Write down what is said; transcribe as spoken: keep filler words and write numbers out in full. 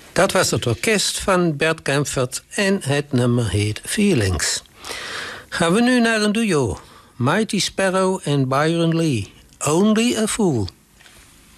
Dat was het orkest van Bert Kaempfert en het nummer heet Feelings. Gaan we nu naar een duo. Mighty Sparrow en Byron Lee. Only a Fool.